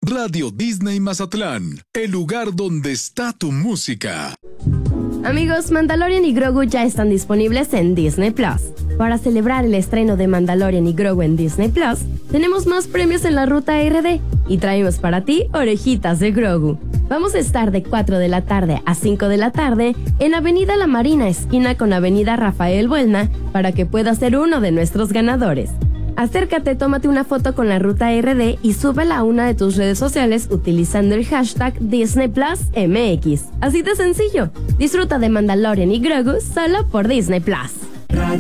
Radio Disney Mazatlán, el lugar donde está tu música. Amigos, Mandalorian y Grogu ya están disponibles en Disney Plus. Para celebrar el estreno de Mandalorian y Grogu en Disney Plus, tenemos más premios en la ruta RD y traemos para ti orejitas de Grogu. Vamos a estar de 4 de la tarde a 5 de la tarde en Avenida La Marina, esquina con Avenida Rafael Buelna, para que puedas ser uno de nuestros ganadores. Acércate, tómate una foto con la ruta RD y súbela a una de tus redes sociales utilizando el hashtag DisneyPlusMX. Así de sencillo. Disfruta de Mandalorian y Grogu solo por Disney Plus.